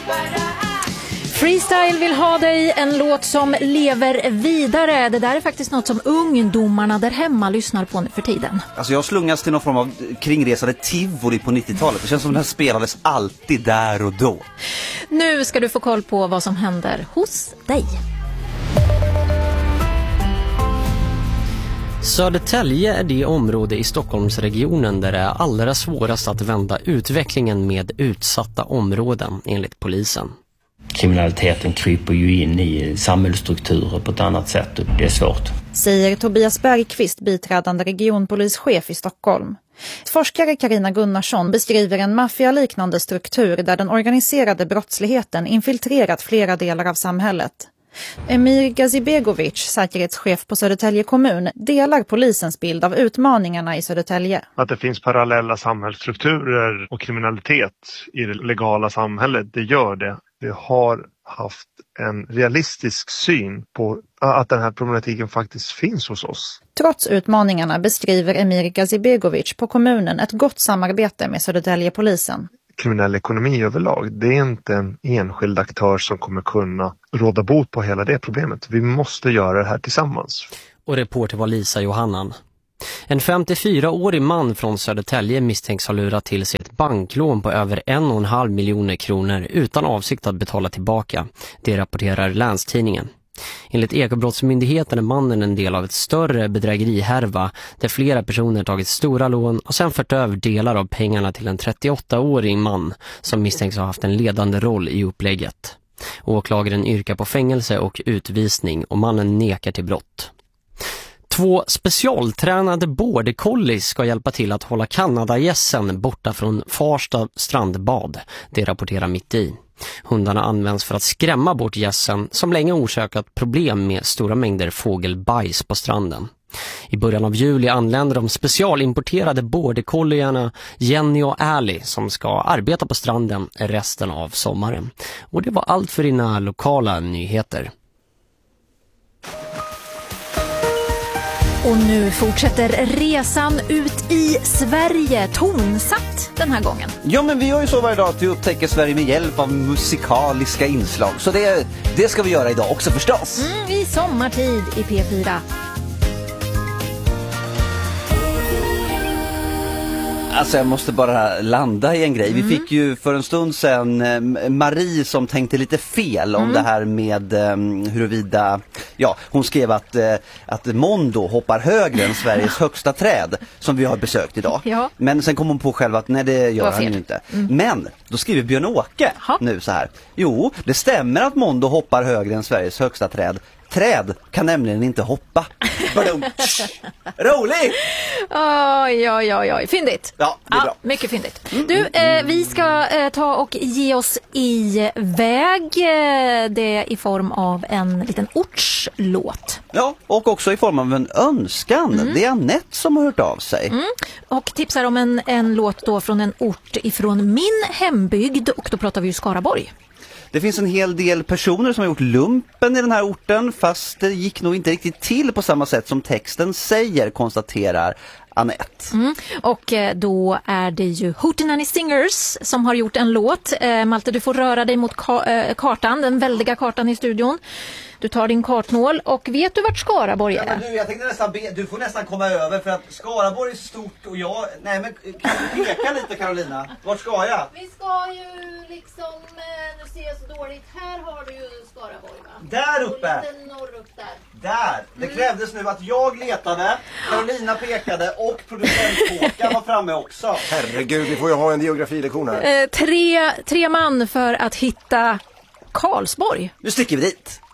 Freestyle vill ha dig, en låt som lever vidare. Det där är faktiskt något som ungdomarna där hemma lyssnar på nu för tiden. Alltså jag slungas till någon form av kringresande tivoli på 90-talet. Det känns som den här spelades alltid där och då. Nu ska du få koll på vad som händer hos dig. Södertälje är det område i Stockholmsregionen där det är allra svårast att vända utvecklingen med utsatta områden, enligt polisen. Kriminaliteten kryper ju in i samhällsstrukturer på ett annat sätt och det är svårt. Säger Tobias Bergqvist, biträdande regionpolischef i Stockholm. Forskare Carina Gunnarsson beskriver en maffialiknande struktur där den organiserade brottsligheten infiltrerat flera delar av samhället. Emir Gazibegovic, säkerhetschef på Södertälje kommun, delar polisens bild av utmaningarna i Södertälje. Att det finns parallella samhällsstrukturer och kriminalitet i det legala samhället, det gör det. Vi har haft en realistisk syn på att den här problematiken faktiskt finns hos oss. Trots utmaningarna beskriver Emir Gazibegovic på kommunen ett gott samarbete med Södertäljepolisen. Kriminell ekonomi överlag, det är inte en enskild aktör som kommer kunna råda bot på hela det problemet. Vi måste göra det här tillsammans. Och reporter var Lisa Johannan. En 54-årig man från Södertälje misstänks ha lurat till sig ett banklån på över 1,5 miljoner kronor utan avsikt att betala tillbaka. Det rapporterar Länstidningen. Enligt Ekobrottsmyndigheten är mannen en del av ett större bedrägerihärva där flera personer tagit stora lån och sen fört över delar av pengarna till en 38-årig man som misstänks ha haft en ledande roll i upplägget. Åklagaren yrkar på fängelse och utvisning och mannen nekar till brott. 2 specialtränade border collies ska hjälpa till att hålla kanadagässen borta från Farsta strandbad. Det rapporterar Mitt i. Hundarna används för att skrämma bort gässen som länge orsakat problem med stora mängder fågelbajs på stranden. I början av juli anländer de specialimporterade border collierna Jenny och Ali som ska arbeta på stranden resten av sommaren. Och det var allt för dina lokala nyheter. Och nu fortsätter resan ut i Sverige, tonsatt den här gången. Ja, men vi gör ju så varje dag att vi upptäcker Sverige med hjälp av musikaliska inslag. Så det ska vi göra idag också förstås. I sommartid i P4. Alltså jag måste bara landa i en grej. Vi fick ju för en stund sedan Marie som tänkte lite fel om det här med huruvida... Ja, hon skrev att Mondo hoppar högre än Sveriges högsta träd som vi har besökt idag. Ja. Men sen kom hon på själv att nej, det gör han ju inte. Men då skriver Björn-Åke nu så här. Jo, det stämmer att Mondo hoppar högre än Sveriges högsta träd. Träd kan nämligen inte hoppa. Roligt! Oj. Fyndigt. Ja, det är bra. Mycket fyndigt. Du, vi ska ta och ge oss iväg. Det i form av en liten ortslåt. Ja, och också i form av en önskan. Det är Annette som har hört av sig. Och tipsar om en låt då från en ort ifrån min hembygd. Och då pratar vi ju Skaraborg. Det finns en hel del personer som har gjort lumpen i den här orten, fast det gick nog inte riktigt till på samma sätt som texten säger, konstaterar Annette. Och då är det ju Hootenanny Singers som har gjort en låt. Malte, du får röra dig mot kartan, den väldiga kartan i studion. Du tar din kartnål och vet du vart Skaraborg är? Ja, men jag tänkte nästan du får nästan komma över för att Skaraborg är stort och jag... Nej, men kan du peka lite, Carolina? Vart ska jag? Vi ska ju liksom... Nu ser jag så dåligt. Här har du ju Skaraborg, va? Där uppe! Och lite norr upp där. Där! Det krävdes nu att jag letade, Carolina pekade och producent var framme också. Herregud, vi får ju ha en geografilektion här. Tre man för att hitta Karlsborg. Nu sticker vi dit.